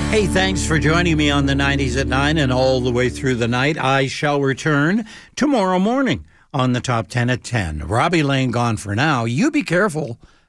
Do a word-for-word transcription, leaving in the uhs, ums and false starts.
Hey, thanks for joining me on the nineties at nine and all the way through the night. I shall return tomorrow morning on the Top ten at ten. Robbie Lane gone for now. You be careful